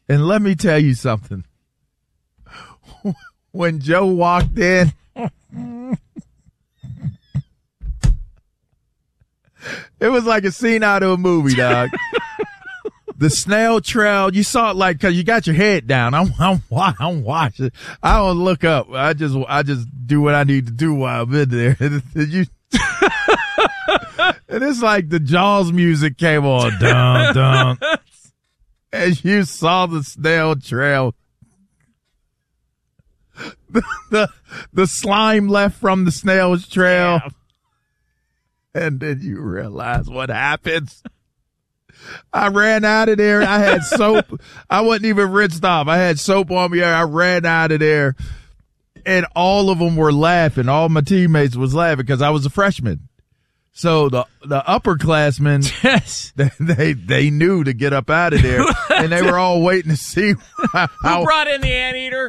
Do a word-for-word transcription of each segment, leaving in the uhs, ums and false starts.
And let me tell you something. When Joe walked in, it was like a scene out of a movie, dog. The snail trail, you saw it like, cause you got your head down. I'm, I'm, I'm watching. I don't look up. I just, I just do what I need to do while I'm in there. you, and it's like the Jaws music came on, dun, dun. And you saw the snail trail. The, the, the slime left from the snail's trail. Yeah. And then you realize what happens. I ran out of there. I had soap. I wasn't even rinsed off. I had soap on me. I ran out of there. And all of them were laughing. All my teammates was laughing because I was a freshman. So the the upperclassmen, yes. they, they they knew to get up out of there. And they were all waiting to see how. Who brought in the anteater?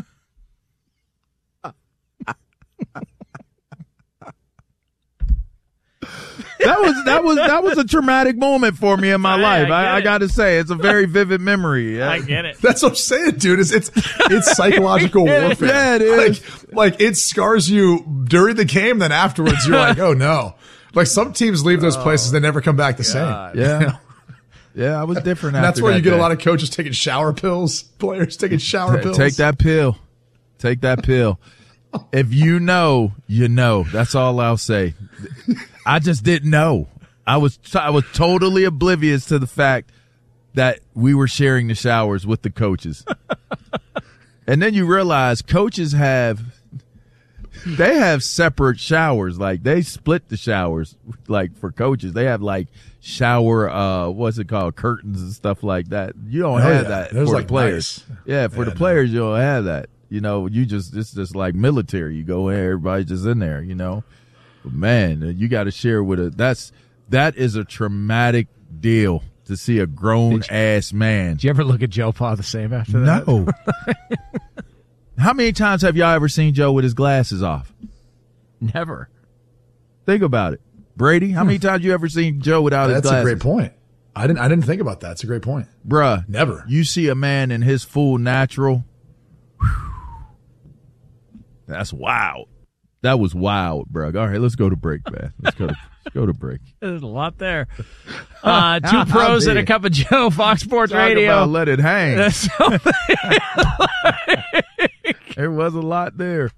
That was that was that was a traumatic moment for me in my I, life. I, I, I got to say, it's a very vivid memory. I get it. That's what I'm saying, dude. It's it's, it's psychological warfare. Yeah, it is. Like, like it scars you during the game, then afterwards you're like, oh no. Like some teams leave those places, they never come back the God. same. Yeah, you know? yeah, I was different. And after that's where that you get day. a lot of coaches taking shower pills, players taking shower T- pills. Take that pill. Take that pill. If you know, you know. That's all I'll say. I just didn't know. I was I was totally oblivious to the fact that we were sharing the showers with the coaches. And then you realize coaches have they have separate showers. Like they split the showers. Like for coaches, they have like shower uh what's it called, curtains and stuff like that. You don't Oh, have yeah. that There's for like the players. nice. Yeah, for Yeah, the players you don't have that. You know, you just it's just like military. You go in, everybody's just in there, you know. But man, you got to share with a that's that is a traumatic deal to see a grown ass man. Did you ever look at Joe Pa the same after that? No. How many times have y'all ever seen Joe with his glasses off? Never. Think about it. Brady, how many times you ever seen Joe without his That's glasses? a great point. I didn't I didn't think about that. It's a great point. Bruh. Never. You see a man in his full natural. Whew, that's wild. That was wild, bro. All right, let's go to break, man. Let's go to, let's go to break. There's a lot there. Uh, two pros and a cup of Joe, Fox Sports Talk Radio. about let it hang. That's something. There was a lot there.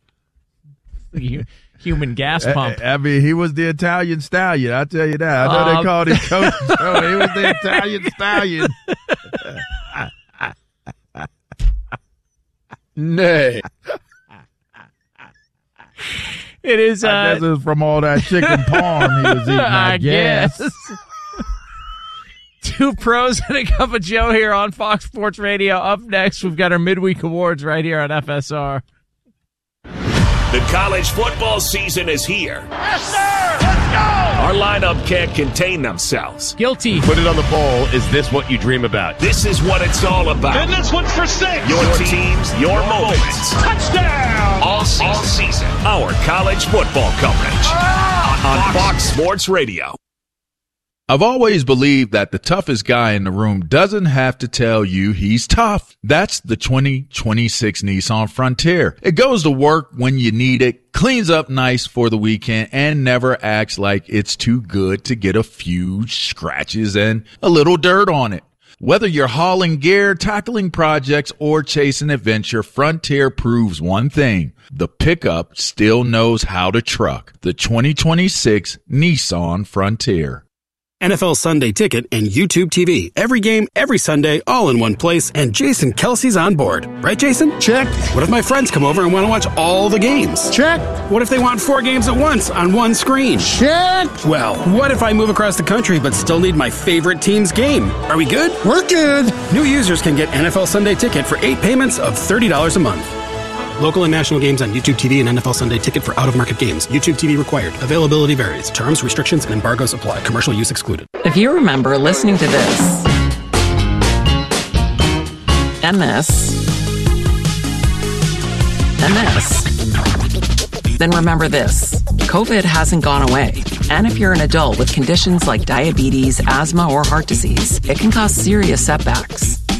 Human gas pump. I, I mean, he was the Italian stallion. I tell you that. I know Um, they called him Coach Joe. He was the Italian stallion. Nay. It is. Uh, I guess it was from all that chicken parm he was eating. I, I guess. guess. Two pros and a cup of Joe here on Fox Sports Radio. Up next, we've got our midweek awards right here on F S R. The college football season is here. Yes, sir! Let's go! Our lineup can't contain themselves. Guilty. Put it on the poll. Is this what you dream about? This is what it's all about. And this one's for six. Your teams, your moments. Touchdown! All season. All season. Our college football coverage Ah! on Fox Sports Radio. I've always believed that the toughest guy in the room doesn't have to tell you he's tough. That's the twenty twenty-six Nissan Frontier. It goes to work when you need it, cleans up nice for the weekend, and never acts like it's too good to get a few scratches and a little dirt on it. Whether you're hauling gear, tackling projects, or chasing adventure, Frontier proves one thing. The pickup still knows how to truck. The twenty twenty-six Nissan Frontier. N F L Sunday Ticket and YouTube T V. Every game, every Sunday, all in one place, and Jason Kelsey's on board. Right, Jason? Check. What if my friends come over and want to watch all the games? Check. What if they want four games at once on one screen? Check. Well, what if I move across the country but still need my favorite team's game? Are we good? We're good. New users can get N F L Sunday Ticket for eight payments of thirty dollars a month. Local and national games on YouTube T V and N F L Sunday Ticket for out-of-market games. YouTube T V required. Availability varies. Terms, restrictions, and embargoes apply. Commercial use excluded. If you remember listening to this and this and this, then remember this. COVID hasn't gone away. And if you're an adult with conditions like diabetes, asthma, or heart disease, it can cause serious setbacks.